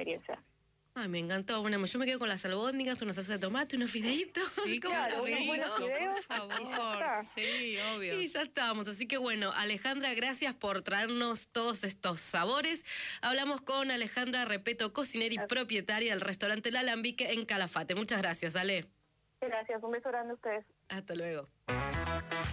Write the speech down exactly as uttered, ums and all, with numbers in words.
experiencia. Ay, me encantó. Bueno, yo me quedo con las albóndigas, una salsa de tomate, unos fideitos. Sí, ¿Cómo claro, la unos veo? buenos fideos. por favor. Sí, obvio. Y ya estamos. Así que bueno, Alejandra, gracias por traernos todos estos sabores. Hablamos con Alejandra Repetto, cocinera y propietaria del restaurante El Alambique en Calafate. Muchas gracias, Ale. Gracias, un beso grande a ustedes. Hasta luego.